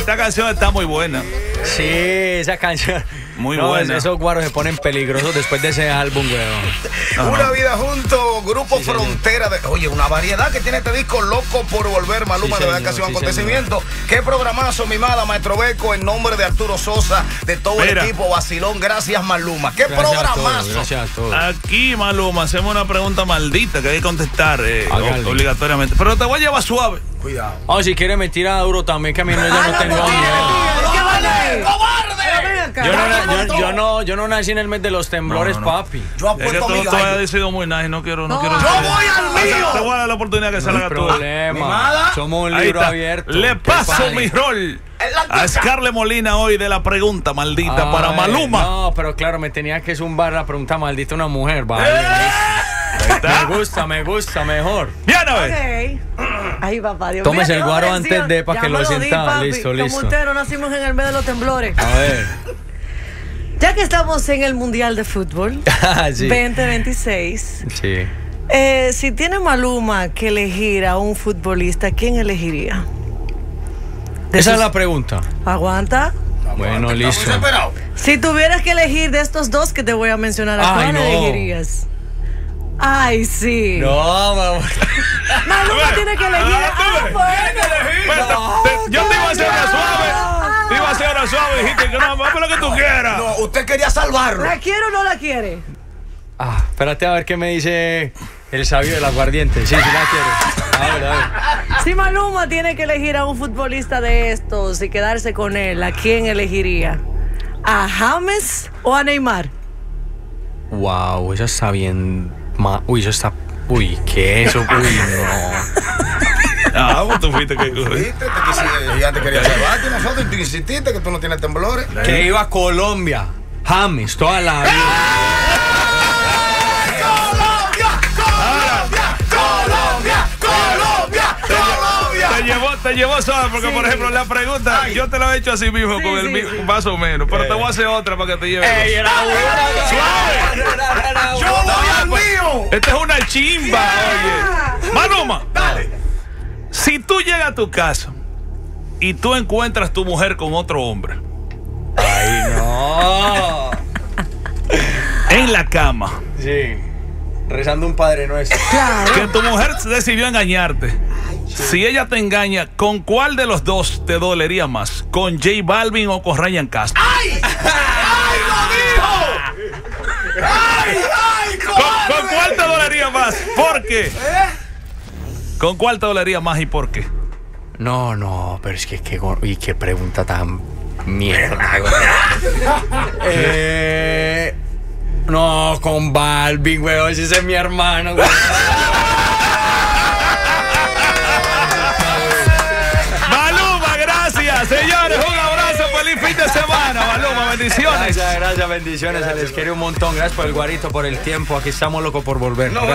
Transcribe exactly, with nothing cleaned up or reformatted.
esta canción está muy buena. Sí, esa canción. Muy no, buena. Esos guaros se ponen peligrosos después de ese álbum, weón. Una vida junto, Grupo sí, Frontera. De, oye, una variedad que tiene este disco, Loco por Volver, Maluma, sí, de verdad que ha sido un sí, acontecimiento. Señor. Qué programazo, mi mala Maestro Beco, en nombre de Arturo Sosa, de todo Mira. el equipo Vacilón. Gracias, Maluma. Qué gracias programazo. A todos, gracias a todos. Aquí, Maluma, hacemos una pregunta maldita que hay que contestar eh, obligatoriamente. Pero te voy a llevar suave. Cuidado. Oh, si quiere me tira duro también, que a mí no, yo no, no tengo miedo. ¿Qué vale? ¡Cobarde! Yo no, yo, yo, no, yo no nací en el mes de los temblores, no, no, no. papi. Yo apuesto es que a mi tú, tú has sido muy nice, no quiero, no, no quiero. ¡Yo voy al mío! Te voy a dar la oportunidad que salga tú. No hay problema. Somos un libro abierto. Le paso mi rol a Scarlett Molina hoy de la pregunta maldita Ay, para Maluma. No, pero claro, me tenía que zumbar la pregunta maldita a una mujer, vale. ¡Eh! Me gusta, me gusta, mejor. Bien, a ver. Okay. Ay, papá, Dios Tómese mío, el guaro antes de para que lo, lo sienta. Listo, listo. Como usted no nacimos en el mes de los temblores. A ver. Ya que estamos en el Mundial de Fútbol sí. veinte veintiséis. Sí. Eh, si tiene Maluma que elegir a un futbolista, ¿quién elegiría? Esa esos... es la pregunta. ¿Aguanta? Bueno, listo. Si tuvieras que elegir de estos dos que te voy a mencionar, ¿a cuál no. elegirías? Ay, sí. No, mamá. Maluma tiene que elegir. Ah, bueno. No, te, yo te iba a hacer una suave. Te iba a hacer una suave. Dijiste que no, vamos lo que tú quieras. No, usted quería salvarlo. ¿La quiere o no la quiere? Ah, espérate a ver qué me dice el sabio del aguardiente. Sí, sí la quiero. A ver, a ver. Si Maluma tiene que elegir a un futbolista de estos y quedarse con él, ¿a quién elegiría? ¿A James o a Neymar? Wow, eso está bien. Ma Uy, eso está. Uy, ¿qué es eso? Uy, no. Ah, vos tú fuiste que fuiste, ya te quería llevarte nosotros y tú insististe que tú no tienes temblores. Que iba a Colombia. James, toda la vida. Te llevó, te llevó suave porque, sí. por ejemplo, la pregunta, Ay. yo te la he hecho así mismo, sí, con el sí, mismo, sí. más o menos, pero eh. te voy a hacer otra para que te lleve. Ey, era ¡Suave! ¡Yo voy al mío! Esta es una chimba, yeah. oye. Maluma, dale. Si tú llegas a tu casa y tú encuentras tu mujer con otro hombre. Ay, no. En la cama. Sí. Rezando un Padre Nuestro. Claro. Que tu mujer decidió engañarte. Sí. Si ella te engaña, ¿con cuál de los dos te dolería más? ¿Con J Balvin o con Ryan Castro? ¡Ay! ¡Ay, lo dijo! ¡Ay, ay! ¿Con, ¿Con cuál te dolería más? ¿Por qué? ¿Eh? ¿Con cuál te dolería más y por qué? No, no, pero es que qué, y qué pregunta tan mierda. eh, no, con Balvin, weón, ese es mi hermano, weón. Señores, un abrazo, feliz fin de semana, Maluma, bendiciones. Gracias, gracias, bendiciones, gracias, se les quiere un montón, gracias por el guarito, por el tiempo, aquí estamos locos por volver. No,